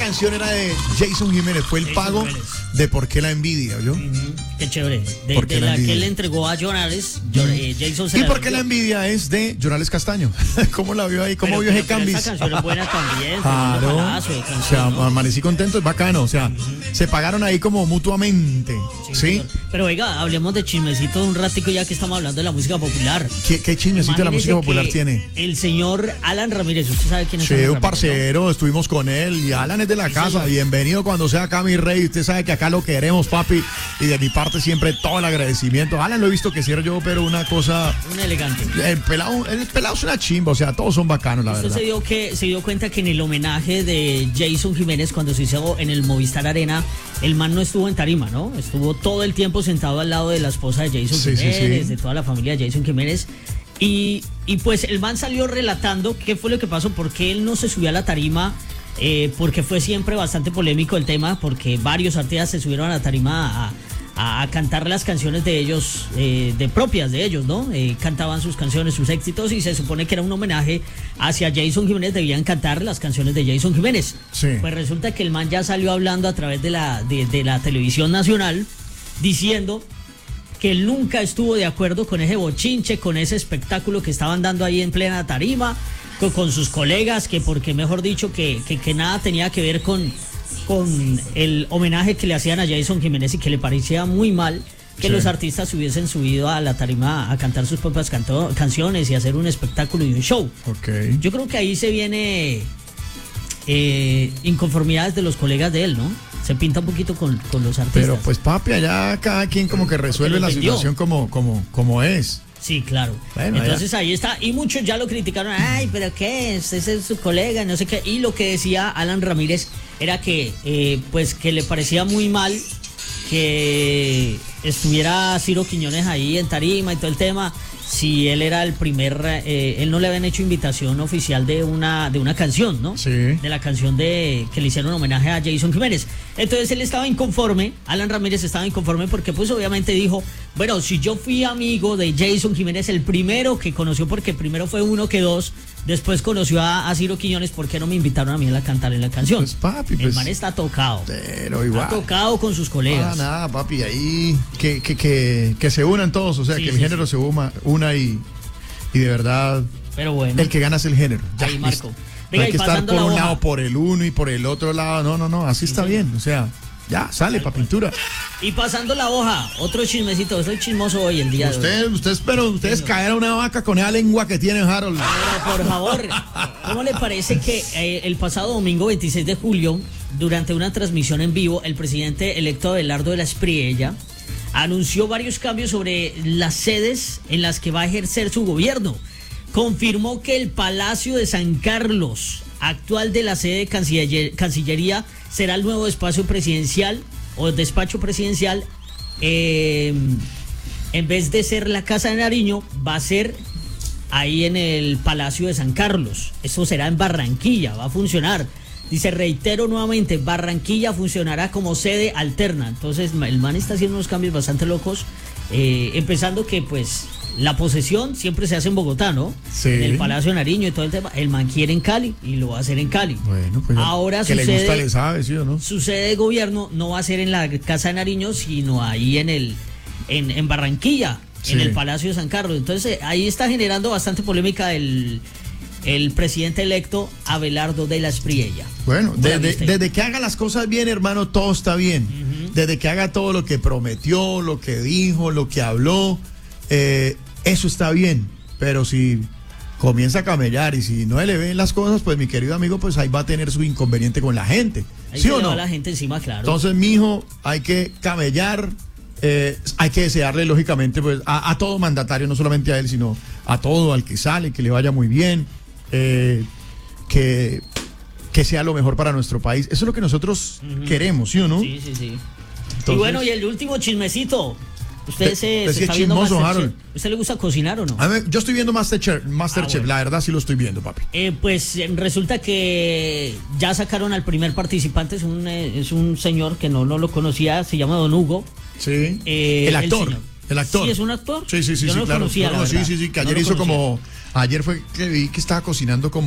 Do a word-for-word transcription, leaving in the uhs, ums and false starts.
canción era de Jason Jiménez, fue el Jason pago Jiménez. de Por qué la envidia, ¿yo? Uh-huh. Qué chévere. De, ¿Por qué de la la, que envidia? él le entregó a Jonales, Yo- eh, Jason se ¿Y la por qué la vendió. envidia es de Jonales Castaño? ¿Cómo la vio ahí? ¿Cómo Pero- vio pero- ese pero cambis? esta canción es buena también. Claro, tremendo palazo de o canción, sea, ¿no? amanecí contento, es bacano, o sea, se pagaron ahí como mutuamente, ¿sí? señor. Pero oiga, hablemos de chismecito un ratico ya que estamos hablando de la música popular. ¿Qué, qué chismecito de la Imagínese música popular que tiene? El señor Alan Ramírez, ¿usted sabe quién es Sí, Alan un Ramírez, parcero, estuvimos con él y Alan es de la Sí, casa, señor. bienvenido cuando sea acá mi rey, usted sabe que acá lo queremos, papi, y de mi parte siempre todo el agradecimiento. Alan lo he visto que cierro yo, pero una cosa, ¿no? Un elegante. el pelado, el pelado es una chimba, o sea, todos son bacanos, la Usted verdad. se dio, que, se dio cuenta que en el homenaje de Jason Jiménez, cuando se hizo en el Movistar Arena, el man no estuvo en tarima, ¿no? Estuvo todo el tiempo sentado al lado de la esposa de Jason Sí, sí, Jiménez, sí. de toda la familia de Jason Jiménez. Y, y pues el man salió relatando qué fue lo que pasó, por qué él no se subió a la tarima, eh, porque fue siempre bastante polémico el tema, porque varios artistas se subieron a la tarima a, a, a cantar las canciones de ellos, eh, de propias de ellos, ¿no? Eh, cantaban sus canciones, sus éxitos, y se supone que era un homenaje hacia Jason Jiménez, debían cantar las canciones de Jason Jiménez. Sí. Pues resulta que el man ya salió hablando a través de la, de, de la televisión nacional, diciendo que él nunca estuvo de acuerdo con ese bochinche, con ese espectáculo que estaban dando ahí en plena tarima, con, con sus colegas, que porque mejor dicho, que, que, que nada tenía que ver con, con el homenaje que le hacían a Jason Jiménez y que le parecía muy mal que Sí. los artistas se hubiesen subido a la tarima a cantar sus propias canto- canciones y hacer un espectáculo y un show. Ok. Yo creo que ahí se viene eh, inconformidades de los colegas de él, ¿no? Se pinta un poquito con, con los artistas. Pero pues papi, allá cada quien como que resuelve los la vendió. situación como, como, como es. Sí, claro. Bueno, Entonces ahí está. Y muchos ya lo criticaron. Ay, pero ¿qué? Ese es su colega, no sé qué. Y lo que decía Alan Ramírez era que, eh, pues, que le parecía muy mal que estuviera Ciro Quiñones ahí en tarima y todo el tema. Si él era el primer, eh, él no le habían hecho invitación oficial de una de una canción, ¿no? Sí. De la canción de que le hicieron homenaje a Jason Jiménez. Entonces él estaba inconforme, Alan Ramírez estaba inconforme porque pues obviamente dijo, bueno, si yo fui amigo de Jason Jiménez, el primero que conoció, porque primero fue uno que dos, después conoció a, a Ciro Quiñones, ¿por qué no me invitaron a mí a cantar en la canción? Pues papi, el pues. man está tocado. Pero igual. Está tocado con sus Ah, colegas. nada, papi, ahí que, que, que, que se unan todos, o sea, Sí, que el sí, género sí. se una, una y, y de verdad Pero bueno. el que gana es el género. Ya, Ahí, Marco. listo. No Venga, hay y que estar pasando por la un hoja. lado por el uno y por el otro lado. No, no, no, así está bien. O sea, ya, sale pa' pintura. Y pasando la hoja, otro chismecito. Estoy chismoso hoy el día de hoy. Usted, ustedes, pero ustedes caer a una vaca con esa lengua que tiene Harold. Pero por favor, ¿cómo le parece que eh, el pasado domingo veintiséis de julio, durante una transmisión en vivo, el presidente electo Abelardo de la Espriella anunció varios cambios sobre las sedes en las que va a ejercer su gobierno? Confirmó que el Palacio de San Carlos, actual de la sede de Canciller- Cancillería, será el nuevo espacio presidencial o despacho presidencial. eh, en vez de ser la Casa de Nariño, va a ser ahí en el Palacio de San Carlos. Eso será en Barranquilla, va a funcionar. Dice, reitero nuevamente, Barranquilla funcionará como sede alterna. Entonces el man está haciendo unos cambios bastante locos, eh, empezando que pues la posesión siempre se hace en Bogotá, ¿no? Sí. En el Palacio de Nariño y todo el tema. El man quiere en Cali y lo va a hacer en Cali. Bueno, pues Ahora que le sucede- gusta le sabe, ¿sí o no? Su sede de gobierno no va a ser en la Casa de Nariño, sino ahí en el en, en Barranquilla, Sí. en el Palacio de San Carlos. Entonces eh, ahí está generando bastante polémica el, el presidente electo Abelardo de la Espriella. Bueno, ¿Cómo la desde, viste? desde que haga las cosas bien, hermano, todo está bien. Desde que haga todo lo que prometió, lo que dijo, lo que habló, eh, eso está bien. Pero si comienza a camellar y si no le ven las cosas, pues mi querido amigo, pues ahí va a tener su inconveniente con la gente. Ahí ¿Sí se o le va no? la gente encima, claro. Entonces, mijo, hay que camellar, eh, hay que desearle, lógicamente, pues, a, a todo mandatario, no solamente a él, sino a todo, al que sale, que le vaya muy bien, eh, que, que sea lo mejor para nuestro país. Eso es lo que nosotros Ujú. queremos, ¿sí o no? Sí, sí, sí. Y Entonces- bueno, y el último chismecito. ¿Usted Te- se, te se sigue está viendo chismoso, Masterchef? Harold. ¿Usted le gusta cocinar o no? A ver, yo estoy viendo Masterchef, Masterchef Ah, bueno. la verdad sí lo estoy viendo, papi. Eh, pues eh, resulta que ya sacaron al primer participante, es un, eh, es un señor que no, no lo conocía, se llama Don Hugo. Sí. Eh, el actor. señor. El actor. Sí, es un actor. Sí, sí, sí, Yo sí, no lo claro. conocía, No, la sí, verdad. sí, sí, que No ayer lo hizo conocía. como. Ayer fue que vi que estaba cocinando como.